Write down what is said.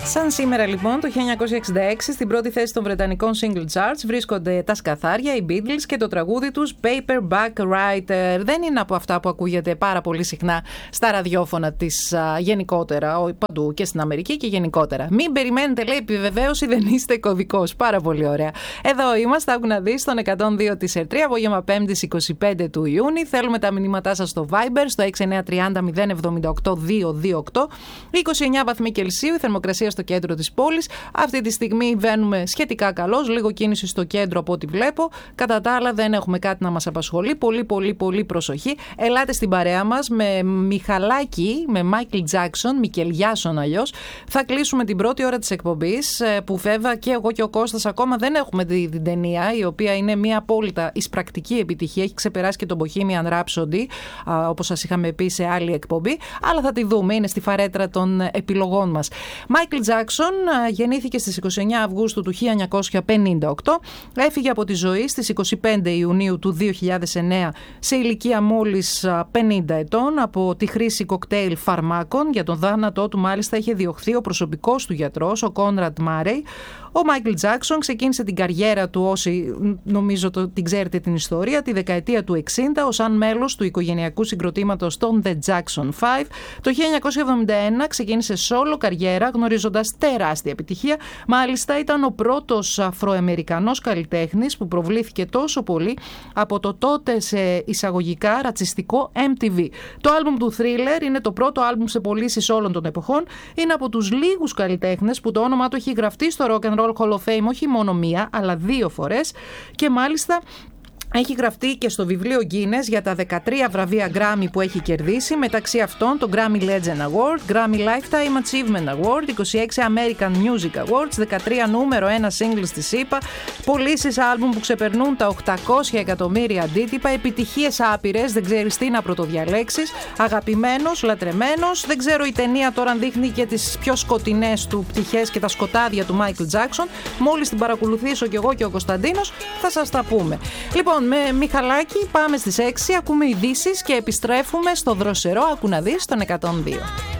Σαν σήμερα λοιπόν το 1966 στην πρώτη θέση των βρετανικών single charts βρίσκονται τα σκαθάρια, οι Beatles και το τραγούδι τους Paperback Writer. Δεν είναι από αυτά που ακούγεται πάρα πολύ συχνά στα ραδιόφωνα της γενικότερα, παντού και στην Αμερική και γενικότερα. Μην περιμένετε, λέει, επιβεβαίωση, δεν είστε κωδικός. Πάρα πολύ ωραία. Εδώ είμαστε, άκου να δεις, στον 102 της ΕΡΤ3, απόγευμα 5ης 25 του Ιούνιου. Θέλουμε τα μηνύματά σας στο Viber, στο 6930 078 228. 29 βαθμοί Κελσίου, η θερμοκρασία στο κέντρο της πόλης. Αυτή τη στιγμή βαίνουμε σχετικά καλώς, λίγο κίνηση στο κέντρο από ό,τι βλέπω. Κατά τα άλλα δεν έχουμε κάτι να μας απασχολεί. Πολύ προσοχή. Ελάτε στην παρέα μας με Μιχαλάκη, με Michael Jackson, Μικελιάσον αλλιώς. Θα κλείσουμε την πρώτη ώρα της εκπομπής, που βέβαια και εγώ και ο Κώστας ακόμα δεν έχουμε δει την ταινία, η οποία είναι μια απόλυτα εισπρακτική επιτυχία. Έχει ξεπεράσει και τον Bohemian Rhapsody, όπως σας είχαμε πει σε άλλη εκπομπή. Αλλά θα τη δούμε, είναι στη φαρέτρα των επιλογών μας. Michael Jackson γεννήθηκε στις 29 Αυγούστου του 1958, έφυγε από τη ζωή στις 25 Ιουνίου του 2009 σε ηλικία μόλις 50 ετών από τη χρήση κοκτέιλ φαρμάκων. Για τον θάνατό του μάλιστα είχε διωχθεί ο προσωπικός του γιατρός, ο Κόνραντ Μάρεϊ. Ο Michael Jackson ξεκίνησε την καριέρα του, όσοι νομίζω την ξέρετε την ιστορία, τη δεκαετία του 60 ως αν μέλος του οικογενειακού συγκροτήματος των The Jackson 5. Το 1971 ξεκίνησε solo καριέρα γνωρίζοντας τεράστια επιτυχία. Μάλιστα ήταν ο πρώτος Αφροαμερικανός καλλιτέχνης που προβλήθηκε τόσο πολύ από το τότε σε εισαγωγικά ρατσιστικό MTV. Το άλμπουμ του Thriller είναι το πρώτο άλμπουμ σε πωλήσεις όλων των εποχών. Είναι από τους λίγους καλλιτέχνες που το όνομά του έχει γραφτεί στο Rock and Roll Hall of Fame όχι μόνο μία, αλλά 2 φορές και μάλιστα έχει γραφτεί και στο βιβλίο Guinness για τα 13 βραβεία Grammy που έχει κερδίσει, μεταξύ αυτών το Grammy Legend Award, Grammy Lifetime Achievement Award, 26 American Music Awards, 13 νούμερο 1 singles της ΣΥΠΑ, πωλήσεις άλμπουμ που ξεπερνούν τα 800 εκατομμύρια αντίτυπα, επιτυχίες άπειρες, δεν ξέρεις τι να πρωτοδιαλέξεις, αγαπημένος, λατρεμένος, δεν ξέρω η ταινία τώρα αν δείχνει και τις πιο σκοτεινές του πτυχές και τα σκοτάδια του Michael Jackson, μόλις την παρακολουθήσω κι εγώ και ο Κωνσταντίνος θα σας τα πούμε. Λοιπόν, με Μιχαλάκη πάμε στις 6, ακούμε ειδήσεις και επιστρέφουμε στο δροσερό Άκου να δεις στον 102.